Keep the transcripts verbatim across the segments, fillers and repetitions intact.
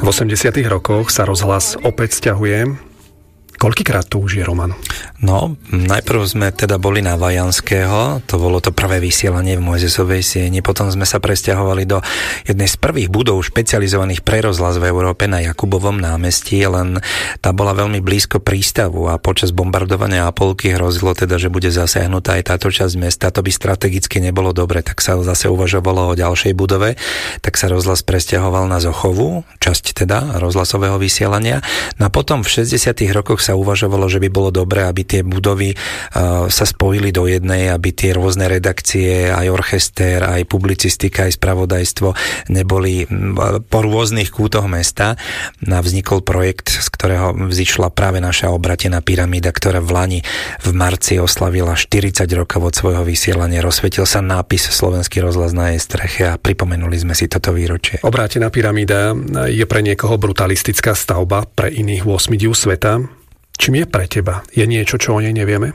V osemdesiatych rokoch sa rozhlas opäť sťahuje. Koľkýkrát tu už je, Roman? No, najprv sme teda boli na Vajanského, to bolo to prvé vysielanie v Mojzesovej sieni, potom sme sa presťahovali do jednej z prvých budov špecializovaných pre rozhlas v Európe na Jakubovom námestí, len tá bola veľmi blízko prístavu a počas bombardovania Apolky hrozilo teda, že bude zasiahnutá aj táto časť mesta, to by strategicky nebolo dobre, tak sa zase uvažovalo o ďalšej budove, tak sa rozhlas presťahoval na Zochovú, časť teda rozhlasového vysielania. No a potom v šesťdesiatych rokoch sa uvažovalo, že by bolo dobré, aby tie budovy uh, sa spojili do jednej, aby tie rôzne redakcie, aj orchester, aj publicistika, aj spravodajstvo neboli po rôznych kútoch mesta. A vznikol projekt, z ktorého vzýšla práve naša obratená pyramída, ktorá v Lani v marci oslavila štyridsať rokov od svojho vysielania. Rozsvietil sa nápis Slovenský rozhlas na jej streche a pripomenuli sme si toto výročie. Obrátená pyramída je pre niekoho brutalistická stavba, pre iných osem div sveta. Čím je pre teba? Je niečo, čo o nej nevieme?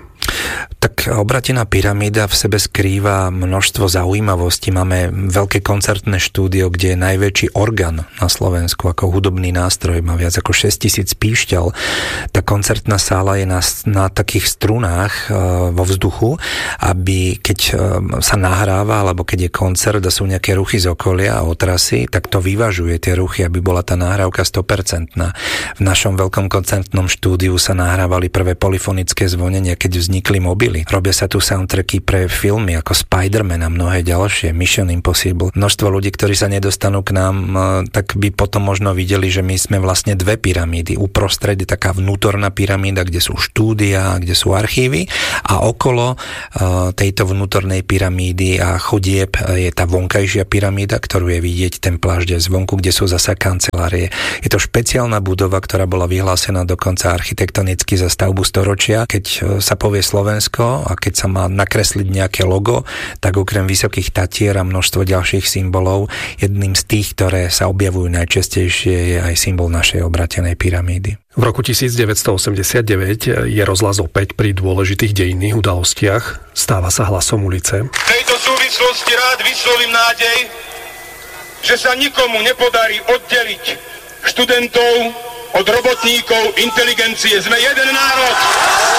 Tak obratená pyramída v sebe skrýva množstvo zaujímavostí. Máme veľké koncertné štúdio, kde je najväčší orgán na Slovensku ako hudobný nástroj. Má viac ako šesťtisíc píšťal. Tá koncertná sála je na, na takých strunách e, vo vzduchu, aby keď e, sa nahráva, alebo keď je koncert a sú nejaké ruchy z okolia a otrasy, tak to vyvažuje tie ruchy, aby bola tá nahrávka sto percent. V našom veľkom koncertnom štúdiu sa nahrávali prvé polyfonické zvonenia, keď vznikli mobily. Robia sa tu soundtracky pre filmy ako Spider-Man a mnohé ďalšie, Mission Impossible. Množstvo ľudí, ktorí sa nedostanú k nám, tak by potom možno videli, že my sme vlastne dve pyramídy. Uprostred je taká vnútorná pyramída, kde sú štúdia, kde sú archívy a okolo tejto vnútornej pyramídy a chodieb je tá vonkajšia pyramída, ktorú je vidieť ten plášť zvonku, kde sú zasa kancelárie. Je to špeciálna budova, ktorá bola vyhlásená dokonca architektonicky za stavbu storočia. Keď sa povie Slovensko a keď sa má nakresliť nejaké logo, tak okrem Vysokých Tatier a množstvo ďalších symbolov, jedným z tých, ktoré sa objavujú najčastejšie, je aj symbol našej obratenej pyramídy. V roku devätnásťstoosemdesiatdeväť je rozhlas opäť pri dôležitých dejinných udalostiach. Stáva sa hlasom ulice. V tejto súvislosti rád vyslovím nádej, že sa nikomu nepodarí oddeliť študentov od robotníkov inteligencie. Sme jeden národ!